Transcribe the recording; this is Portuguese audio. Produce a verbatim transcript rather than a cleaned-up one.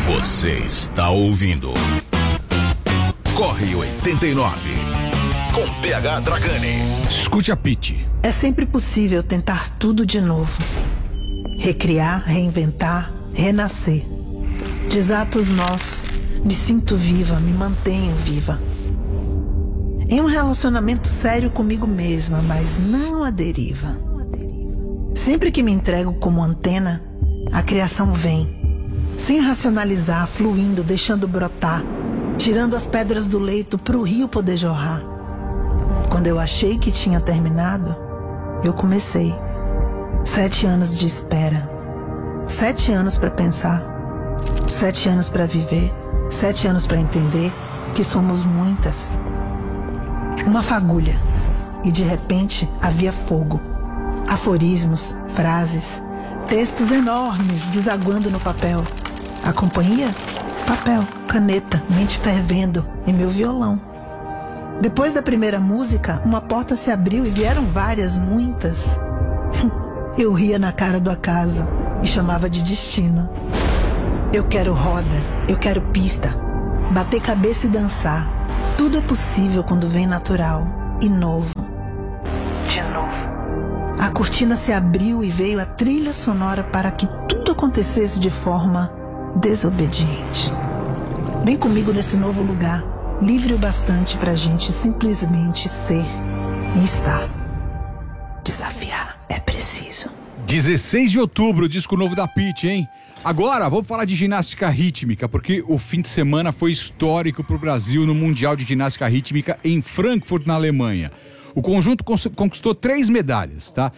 Você está ouvindo Corre oitenta e nove com P H Dragani. Escute a Pitty. É sempre possível tentar tudo de novo. Recriar, reinventar, renascer. Desato os nós, me sinto viva, me mantenho viva. Em um relacionamento sério comigo mesma, mas não à deriva. Sempre que me entrego como antena, a criação vem. Sem racionalizar, fluindo, deixando brotar, tirando as pedras do leito pro rio poder jorrar. Quando eu achei que tinha terminado, eu comecei. Sete anos de espera. Sete anos pra pensar. Sete anos pra viver. Sete anos pra entender que somos muitas. Uma fagulha. E de repente havia fogo. Aforismos, frases, textos enormes desaguando no papel. A companhia? Papel, caneta, mente fervendo e meu violão. Depois da primeira música, uma porta se abriu e vieram várias, muitas. Eu ria na cara do acaso e chamava de destino. Eu quero roda, eu quero pista, bater cabeça e dançar. Tudo é possível quando vem natural e novo. De novo. A cortina se abriu e veio a trilha sonora para que tudo acontecesse de forma desobediente. Vem comigo nesse novo lugar, livre o bastante pra gente simplesmente ser e estar. Desafiar é preciso. dezesseis de outubro, disco novo da Pitty, hein? Agora, vamos falar de ginástica rítmica, porque o fim de semana foi histórico pro Brasil no Mundial de Ginástica Rítmica em Frankfurt, na Alemanha. O conjunto conquistou três medalhas, tá?